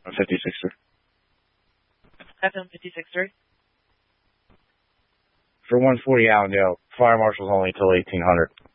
56-3. FM 56-3. For 140 Allendale, fire marshal's only till 1800.